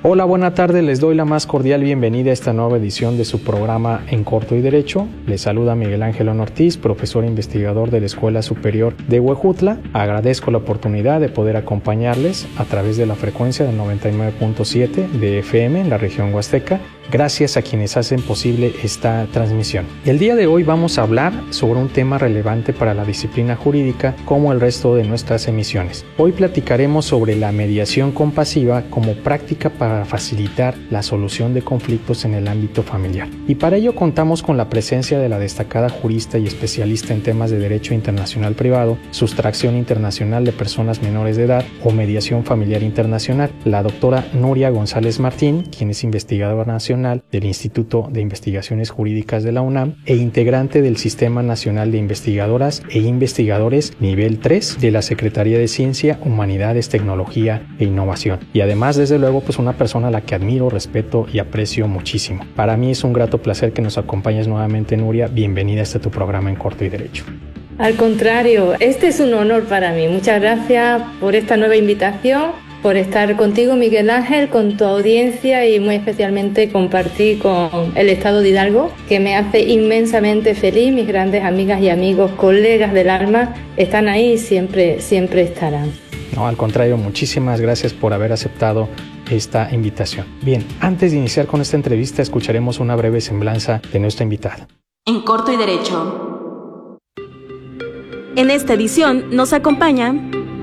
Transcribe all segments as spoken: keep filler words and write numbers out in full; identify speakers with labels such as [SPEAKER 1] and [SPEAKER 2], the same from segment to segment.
[SPEAKER 1] Hola, buena tarde, les doy la más cordial bienvenida a esta nueva edición de su programa En Corto y Derecho. Les saluda Miguel Ángel Ortiz, profesor e investigador de la Escuela Superior de Huejutla. Agradezco la oportunidad de poder acompañarles a través de la frecuencia del noventa y nueve punto siete de F M en la región Huasteca. Gracias a quienes hacen posible esta transmisión. El día de hoy vamos a hablar sobre un tema relevante para la disciplina jurídica como el resto de nuestras emisiones. Hoy platicaremos sobre la mediación compasiva como práctica para facilitar la solución de conflictos en el ámbito familiar. Y para ello contamos con la presencia de la destacada jurista y especialista en temas de derecho internacional privado, sustracción internacional de personas menores de edad o mediación familiar internacional, la doctora Nuria González Martín, quien es investigadora nacional del Instituto de Investigaciones Jurídicas de la UNAM e integrante del Sistema Nacional de Investigadoras e Investigadores Nivel tres de la Secretaría de Ciencia, Humanidades, Tecnología e Innovación. Y además, desde luego, pues una persona a la que admiro, respeto y aprecio muchísimo. Para mí es un grato placer que nos acompañes nuevamente, Nuria. Bienvenida a este tu programa En Corto y Derecho.
[SPEAKER 2] Al contrario, este es un honor para mí. Muchas gracias por esta nueva invitación, por estar contigo, Miguel Ángel, con tu audiencia y muy especialmente compartir con el Estado de Hidalgo, que me hace inmensamente feliz. Mis grandes amigas y amigos, colegas del alma, están ahí y siempre, siempre estarán.
[SPEAKER 1] No, al contrario, muchísimas gracias por haber aceptado esta invitación. Bien, antes de iniciar con esta entrevista, escucharemos una breve semblanza de nuestra invitada.
[SPEAKER 3] En Corto y Derecho. En esta edición nos acompaña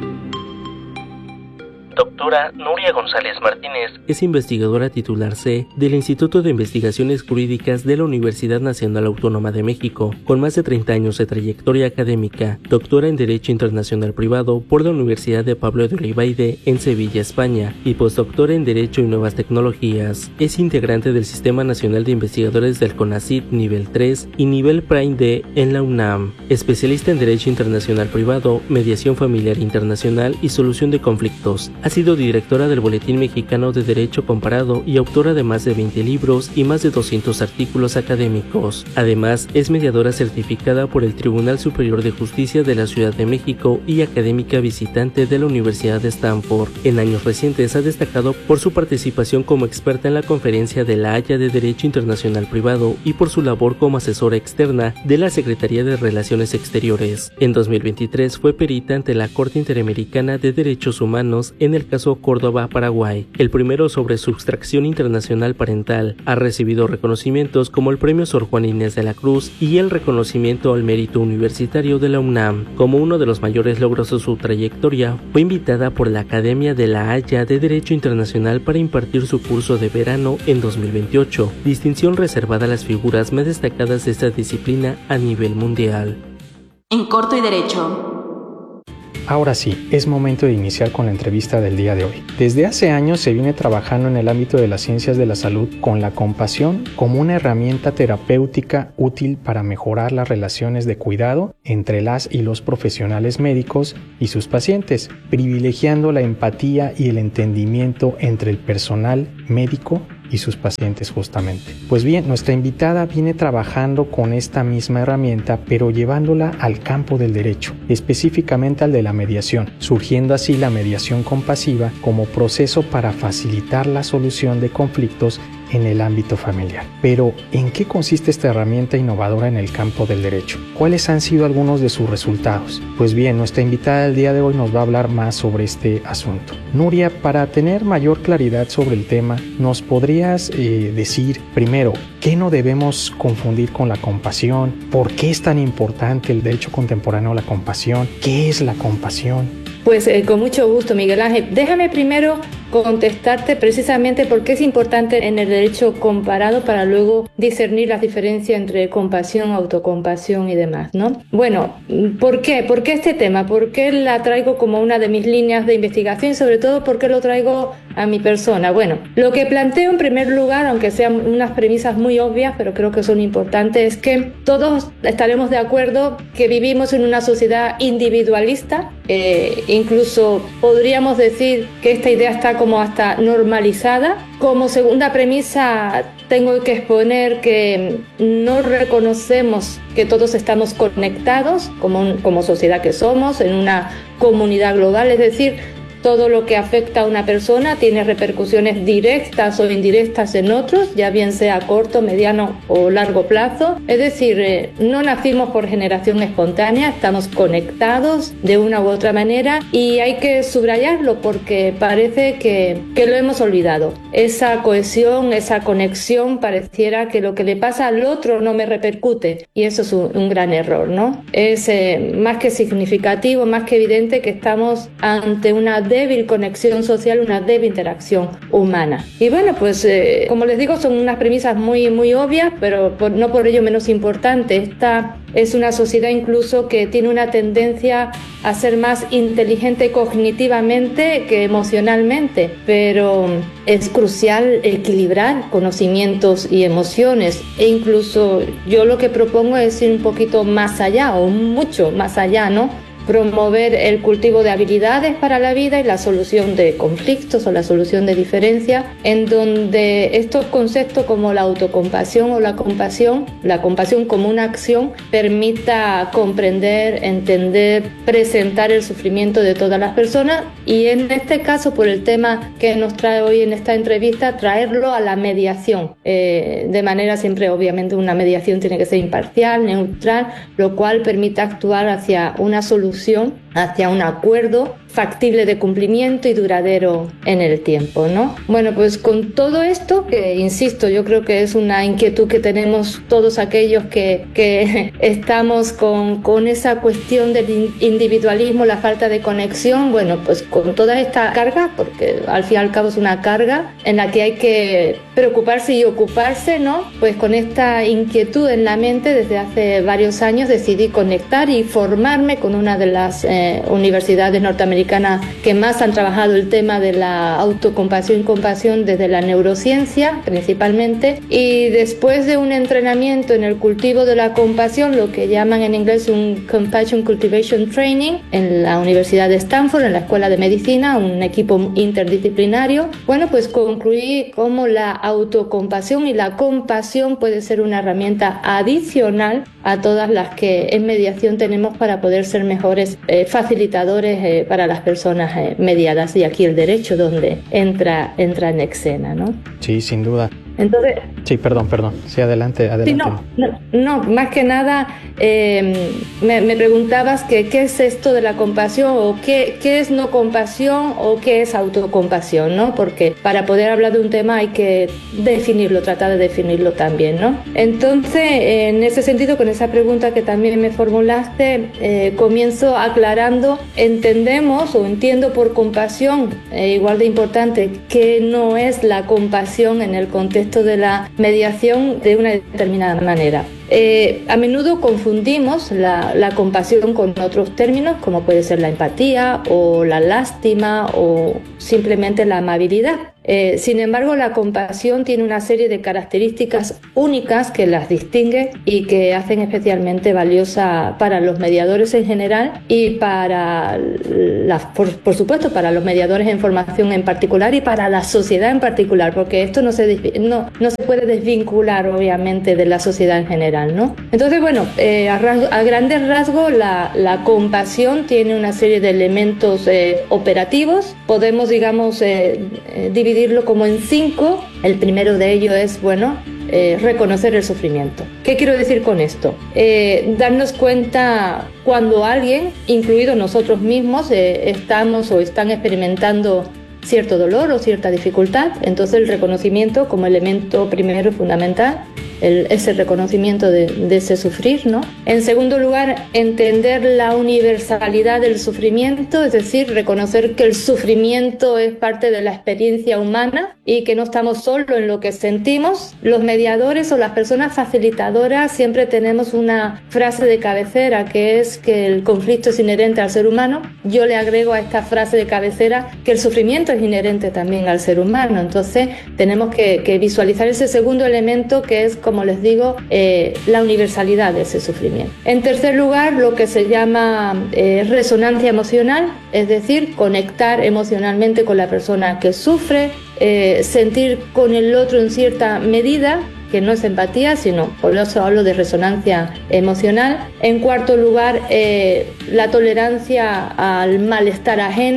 [SPEAKER 4] Doctora Nuria González Martínez. Es investigadora titular C del Instituto de Investigaciones Jurídicas de la Universidad Nacional Autónoma de México, con más de treinta años de trayectoria académica, doctora en Derecho Internacional Privado por la Universidad de Pablo de Olavide en Sevilla, España, y postdoctora en Derecho y Nuevas Tecnologías. Es integrante del Sistema Nacional de Investigadores del CONACYT Nivel tres y Nivel Prime D en la UNAM. Especialista en Derecho Internacional Privado, Mediación Familiar Internacional y Solución de Conflictos. Ha sido directora del Boletín Mexicano de Derecho Comparado y autora de más de veinte libros y más de doscientos artículos académicos. Además, es mediadora certificada por el Tribunal Superior de Justicia de la Ciudad de México y académica visitante de la Universidad de Stanford. En años recientes ha destacado por su participación como experta en la Conferencia de La Haya de Derecho Internacional Privado y por su labor como asesora externa de la Secretaría de Relaciones Exteriores. En dos mil veintitrés fue perita ante la Corte Interamericana de Derechos Humanos en el caso Córdoba-Paraguay, el primero sobre sustracción internacional parental. Ha recibido reconocimientos como el Premio Sor Juana Inés de la Cruz y el reconocimiento al mérito universitario de la UNAM. Como uno de los mayores logros de su trayectoria, fue invitada por la Academia de La Haya de Derecho Internacional para impartir su curso de verano en dos mil veintiocho, distinción reservada a las figuras más destacadas de esta disciplina a nivel mundial.
[SPEAKER 3] En Corto y Derecho.
[SPEAKER 1] Ahora sí, es momento de iniciar con la entrevista del día de hoy. Desde hace años se viene trabajando en el ámbito de las ciencias de la salud con la compasión como una herramienta terapéutica útil para mejorar las relaciones de cuidado entre las y los profesionales médicos y sus pacientes, privilegiando la empatía y el entendimiento entre el personal médico y sus pacientes justamente. Pues bien, nuestra invitada viene trabajando con esta misma herramienta, pero llevándola al campo del derecho, específicamente al de la mediación, surgiendo así la mediación compasiva como proceso para facilitar la solución de conflictos en el ámbito familiar. Pero, ¿en qué consiste esta herramienta innovadora en el campo del derecho? ¿Cuáles han sido algunos de sus resultados? Pues bien, nuestra invitada del día de hoy nos va a hablar más sobre este asunto. Nuria, para tener mayor claridad sobre el tema, ¿nos podrías eh, decir, primero, qué no debemos confundir con la compasión? ¿Por qué es tan importante el derecho contemporáneo a la compasión? ¿Qué es la compasión?
[SPEAKER 2] Pues eh, con mucho gusto, Miguel Ángel. Déjame primero contestarte precisamente por qué es importante en el derecho comparado para luego discernir las diferencias entre compasión, autocompasión y demás, ¿no? Bueno, ¿por qué? ¿Por qué este tema? ¿Por qué la traigo como una de mis líneas de investigación y sobre todo por qué lo traigo a mi persona? Bueno, lo que planteo en primer lugar, aunque sean unas premisas muy obvias, pero creo que son importantes, es que todos estaremos de acuerdo que vivimos en una sociedad individualista. Eh, incluso podríamos decir que esta idea está como hasta normalizada. Como segunda premisa tengo que exponer que no reconocemos que todos estamos conectados como, un, como sociedad que somos, en una comunidad global, es decir, todo lo que afecta a una persona tiene repercusiones directas o indirectas en otros, ya bien sea a corto, mediano o largo plazo. Es decir, eh, no nacimos por generación espontánea, estamos conectados de una u otra manera y hay que subrayarlo porque parece que, que lo hemos olvidado. Esa cohesión, esa conexión, pareciera que lo que le pasa al otro no me repercute y eso es un, un gran error, ¿no? Es eh, más que significativo, más que evidente que estamos ante una débil conexión social, una débil interacción humana. Y bueno, pues eh, como les digo, son unas premisas muy, muy obvias, pero por, no por ello menos importante. Esta es una sociedad incluso que tiene una tendencia a ser más inteligente cognitivamente que emocionalmente, pero es crucial equilibrar conocimientos y emociones e incluso yo lo que propongo es ir un poquito más allá o mucho más allá, ¿no? Promover el cultivo de habilidades para la vida y la solución de conflictos o la solución de diferencias, en donde estos conceptos como la autocompasión o la compasión, la compasión como una acción, permita comprender, entender, presentar el sufrimiento de todas las personas y en este caso, por el tema que nos trae hoy en esta entrevista, traerlo a la mediación, eh, de manera siempre, obviamente, una mediación tiene que ser imparcial, neutral, lo cual permite actuar hacia una solución, hacia un acuerdo factible de cumplimiento y duradero en el tiempo, ¿no? Bueno, pues con todo esto, que insisto, yo creo que es una inquietud que tenemos todos aquellos que, que estamos con, con esa cuestión del individualismo, la falta de conexión, bueno, pues con toda esta carga, porque al fin y al cabo es una carga en la que hay que preocuparse y ocuparse, ¿no? Pues con esta inquietud en la mente, desde hace varios años decidí conectar y formarme con una de las eh, universidades norteamericanas que más han trabajado el tema de la autocompasión y compasión desde la neurociencia principalmente, y después de un entrenamiento en el cultivo de la compasión, lo que llaman en inglés un Compassion Cultivation Training en la Universidad de Stanford, en la Escuela de Medicina, un equipo interdisciplinario, bueno, pues concluí cómo la autocompasión y la compasión puede ser una herramienta adicional a todas las que en mediación tenemos para poder ser mejores eh, facilitadores eh, para las personas eh, mediadas, y aquí el derecho donde entra, entra en escena, ¿no?
[SPEAKER 1] Sí, sin duda.
[SPEAKER 2] Entonces,
[SPEAKER 1] sí, perdón, perdón. Sí, adelante, adelante.
[SPEAKER 2] Sí, no, no, no, más que nada eh, me, me preguntabas que qué es esto de la compasión o qué, qué es no compasión o qué es autocompasión, ¿no? Porque para poder hablar de un tema hay que definirlo, tratar de definirlo también, ¿no? Entonces, en ese sentido, con esa pregunta que también me formulaste, eh, comienzo aclarando, entendemos o entiendo por compasión, eh, igual de importante, que no es la compasión en el contexto de la mediación de una determinada manera. Eh, a menudo confundimos la, la compasión con otros términos, como puede ser la empatía o la lástima o simplemente la amabilidad. Eh, sin embargo, la compasión tiene una serie de características únicas que las distingue y que hacen especialmente valiosa para los mediadores en general y para, la, por, por supuesto, para los mediadores en formación en particular y para la sociedad en particular, porque esto no se, no, no se puede desvincular, obviamente, de la sociedad en general, ¿no? Entonces, bueno, eh, a, rasgo, a grandes rasgos, la, la compasión tiene una serie de elementos eh, operativos. Podemos, digamos, eh, eh, dividirlo como en cinco. El primero de ellos es, bueno, eh, reconocer el sufrimiento. ¿Qué quiero decir con esto? Eh, darnos cuenta cuando alguien, incluido nosotros mismos, eh, estamos o están experimentando cierto dolor o cierta dificultad. Entonces el reconocimiento como elemento primero fundamental, el, ese reconocimiento de, de ese sufrir, ¿no? En segundo lugar, entender la universalidad del sufrimiento, es decir, reconocer que el sufrimiento es parte de la experiencia humana y que no estamos solos en lo que sentimos. Los mediadores o las personas facilitadoras siempre tenemos una frase de cabecera que es que el conflicto es inherente al ser humano. Yo le agrego a esta frase de cabecera que el sufrimiento es inherente también al ser humano. Entonces tenemos que, que visualizar ese segundo elemento que es, como les digo, eh, la universalidad de ese sufrimiento. En tercer lugar, lo que se llama eh, resonancia emocional, es decir, conectar emocionalmente con la persona que sufre, eh, sentir con el otro en cierta medida, que no es empatía, sino por eso hablo de resonancia emocional. En cuarto lugar, eh, la tolerancia al malestar ajeno,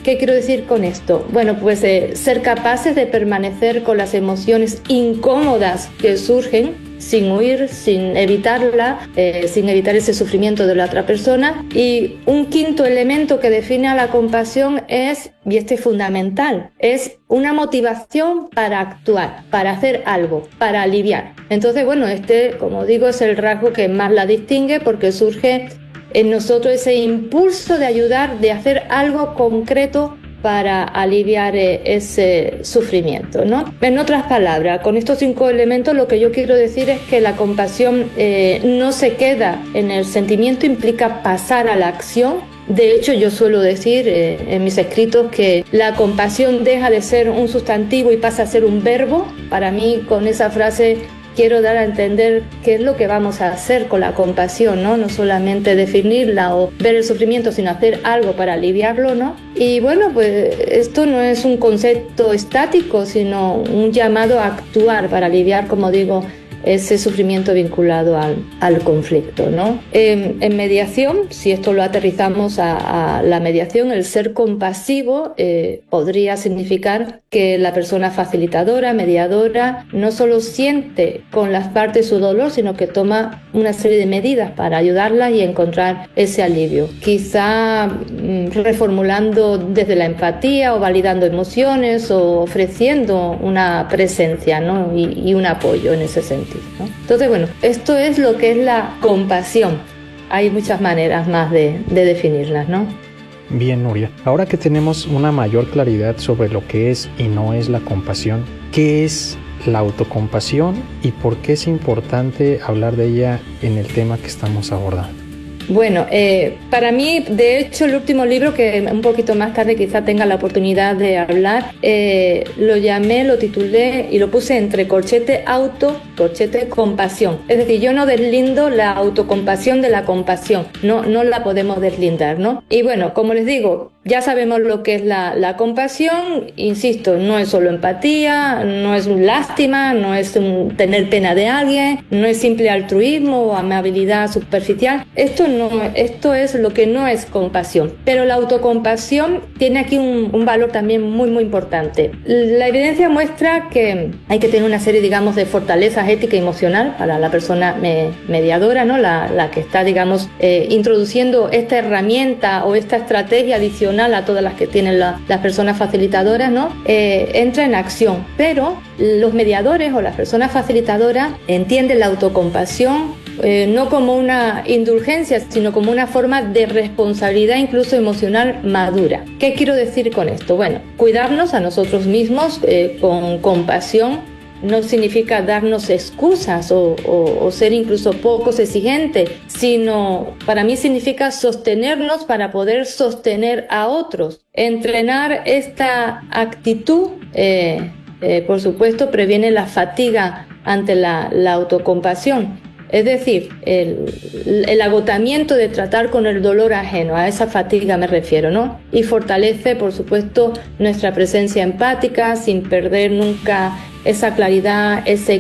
[SPEAKER 2] ¿Qué quiero decir con esto? Bueno, pues eh, ser capaces de permanecer con las emociones incómodas que surgen, sin huir, sin evitarla, eh, sin evitar ese sufrimiento de la otra persona. Y un quinto elemento que define a la compasión es, y este es fundamental, es una motivación para actuar, para hacer algo, para aliviar. Entonces, bueno, este, como digo, es el rasgo que más la distingue, porque surge en nosotros ese impulso de ayudar, de hacer algo concreto para aliviar eh, ese sufrimiento, ¿no? En otras palabras, con estos cinco elementos lo que yo quiero decir es que la compasión eh, no se queda en el sentimiento, implica pasar a la acción. De hecho, yo suelo decir eh, en mis escritos que la compasión deja de ser un sustantivo y pasa a ser un verbo. Para mí, con esa frase quiero dar a entender qué es lo que vamos a hacer con la compasión, ¿no? No solamente definirla o ver el sufrimiento, sino hacer algo para aliviarlo, ¿no? Y bueno, pues esto no es un concepto estático, sino un llamado a actuar para aliviar, como digo, ese sufrimiento vinculado al, al conflicto, ¿no? En, en mediación, si esto lo aterrizamos a, a la mediación, el ser compasivo eh, podría significar que la persona facilitadora, mediadora, no solo siente con las partes su dolor, sino que toma una serie de medidas para ayudarlas y encontrar ese alivio. Quizá mm, reformulando desde la empatía o validando emociones o ofreciendo una presencia, ¿no? y, y un apoyo en ese sentido, ¿no? Entonces, bueno, esto es lo que es la compasión. Hay muchas maneras más de, de definirlas, ¿no?
[SPEAKER 1] Bien, Nuria. Ahora que tenemos una mayor claridad sobre lo que es y no es la compasión, ¿qué es la autocompasión y por qué es importante hablar de ella en el tema que estamos abordando?
[SPEAKER 2] Bueno, eh, para mí, de hecho, el último libro, que un poquito más tarde quizá tenga la oportunidad de hablar, eh, lo llamé, lo titulé y lo puse entre corchete auto, corchete compasión. Es decir, yo no deslindo la autocompasión de la compasión, no, no la podemos deslindar, ¿no? Y bueno, como les digo, ya sabemos lo que es la, la compasión, insisto, no es solo empatía, no es un lástima, no es un tener pena de alguien, no es simple altruismo o amabilidad superficial. Esto no, esto es lo que no es compasión. Pero la autocompasión tiene aquí un, un valor también muy, muy importante. La evidencia muestra que hay que tener una serie, digamos, de fortalezas ética y emocional para la persona me, mediadora, ¿no? La, la que está, digamos, eh, introduciendo esta herramienta o esta estrategia adicional a todas las que tienen la, las personas facilitadoras, ¿no? Eh, entra en acción, pero los mediadores o las personas facilitadoras entienden la autocompasión eh, no como una indulgencia, sino como una forma de responsabilidad incluso emocional madura. ¿Qué quiero decir con esto? Bueno, cuidarnos a nosotros mismos eh, con compasión no significa darnos excusas o, o, o ser incluso pocos exigentes, sino para mí significa sostenernos para poder sostener a otros. Entrenar esta actitud, eh, eh, por supuesto, previene la fatiga ante la, la autocompasión. Es decir, el, el agotamiento de tratar con el dolor ajeno, a esa fatiga me refiero, ¿no? Y fortalece, por supuesto, nuestra presencia empática sin perder nunca esa claridad, ese